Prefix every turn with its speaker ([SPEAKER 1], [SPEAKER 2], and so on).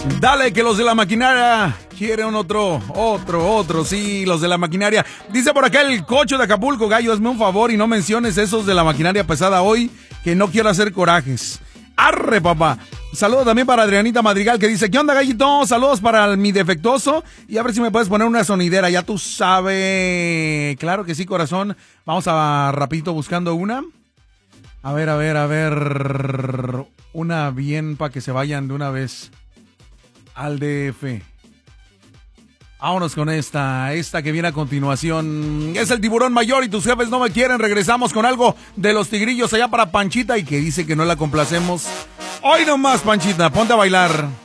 [SPEAKER 1] Dale, que los de la maquinaria quieren otro, sí, los de la maquinaria. Dice por acá el Cocho de Acapulco, Gallo, hazme un favor y no menciones esos de la maquinaria pesada hoy, que no quiero hacer corajes. Arre, papá. Saludos también para Adrianita Madrigal, que dice, ¿qué onda, Gallito? Saludos para mi defectuoso, y a ver si me puedes poner una sonidera, ya tú sabes. Claro que sí, corazón. Vamos a rapidito buscando una. A ver. Una bien para que se vayan de una vez al DF. Vámonos con esta que viene a continuación. Es el Tiburón Mayor y tus jefes no me quieren. Regresamos con algo de los Tigrillos allá para Panchita y que dice que no la complacemos. Hoy nomás, Panchita, ponte a bailar.